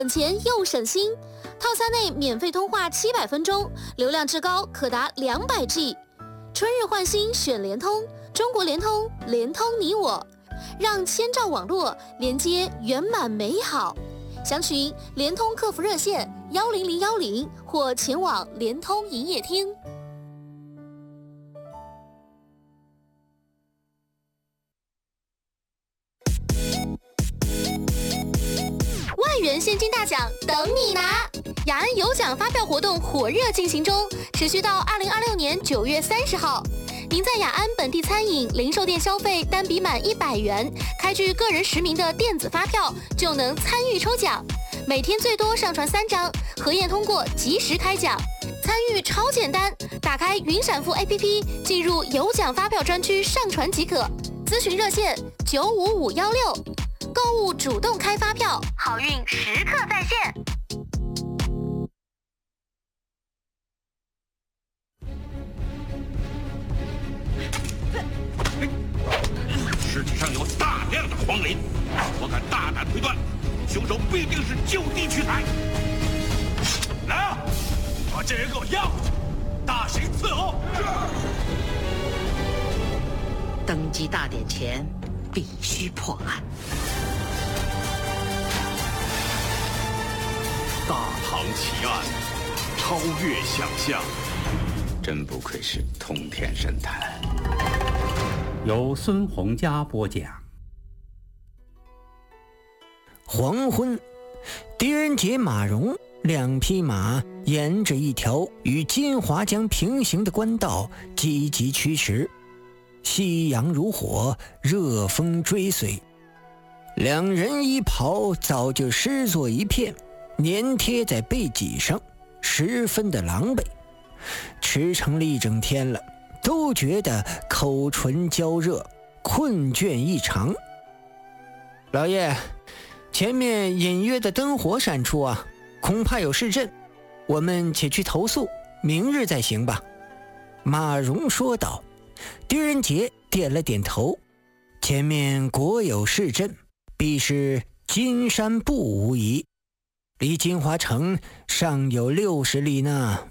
省钱又省心，套餐内免费通话700分钟，流量至高可达200G。春日换新选联通，中国联通，联通你我，让千兆网络连接圆满美好。详询联通客服热线10010或前往联通营业厅。万元现金大奖等你拿！雅安有奖发票活动火热进行中，持续到2026年9月30号。您在雅安本地餐饮、零售店消费单笔满100元，开具个人实名的电子发票，就能参与抽奖。每天最多上传3张，核验通过即时开奖。参与超简单，打开云闪付 APP， 进入有奖发票专区上传即可。咨询热线95516。购物主动开发票，好运时刻在线。 尸体上有大量的黄磷，我敢大胆推断，凶手必定是就地取材。来啊，把这人给我押回去，大刑伺候。 登基大典前必须破案。 大唐奇案，超越想象， 真不愧是通天神探。 由孙洪佳播讲。 黄昏，狄仁杰、马融2匹马沿着一条与金华江平行的官道积极驱驰，夕阳如火，热风追随。2人衣袍早就湿作一片，粘贴在背脊上，十分的狼狈。驰骋了一整天了，都觉得口唇焦热，困倦异常。老爷，前面隐约的灯火闪出啊，恐怕有市镇，我们且去投宿，明日再行吧。马融说道。狄仁杰点了点头，前面果有市镇，必是金山埠无疑，离金华城尚有60里呢。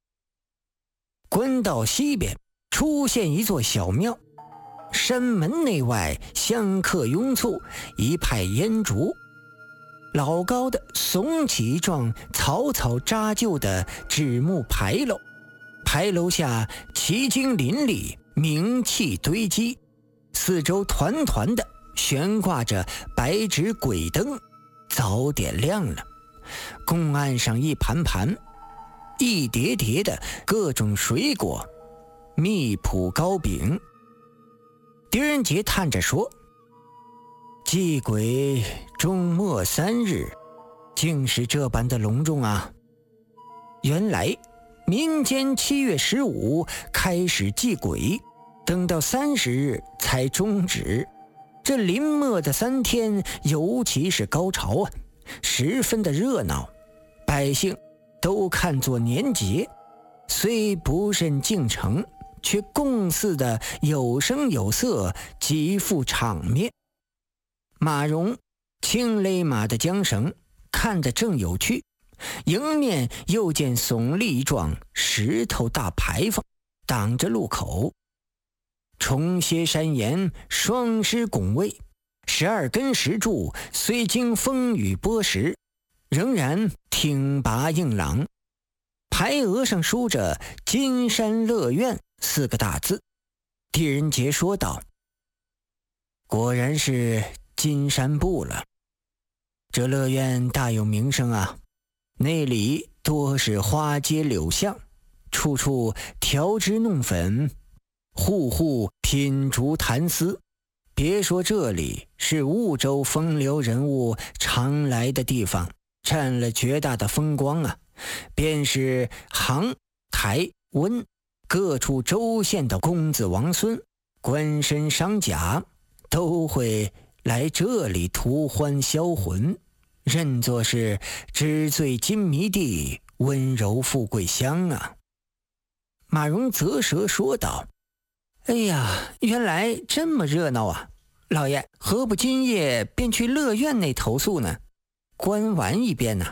官道西边出现一座小庙，山门内外香客拥簇，一派烟烛。老高的耸起一幢草草扎就的纸木牌楼，牌楼下奇经林立，名器堆积，四周团团的悬挂着白纸鬼灯，早点亮了。供案上一盘盘一叠叠的各种水果，蜜脯糕饼。狄仁杰叹着说，祭鬼终末3日，竟是这般的隆重啊。原来民间7月15开始祭鬼，等到30日才终止。这临末的3天尤其是高潮啊，十分的热闹，百姓都看作年节，虽不甚敬诚，却共祀的有声有色，极富场面。马融轻勒马的缰绳，看得正有趣，迎面又见耸立一幢石头大牌坊，挡着路口。重歇山岩，双狮拱卫，12根石柱虽经风雨剥蚀，仍然挺拔硬朗。牌额上书着金山乐苑4个大字。狄仁杰说道，果然是金山埠了，这乐苑大有名声啊，那里多是花街柳巷，处处调脂弄粉，户户品竹谈丝。别说这里是婺州风流人物常来的地方，占了绝大的风光啊，便是杭、台、温各处州县的公子王孙、官绅商贾都会来这里图欢销魂，认作是纸醉金迷地，温柔富贵乡啊。马融啧舌说道，哎呀，原来这么热闹啊，老爷何不今夜便去乐苑内投宿呢？ 观完一遍呢，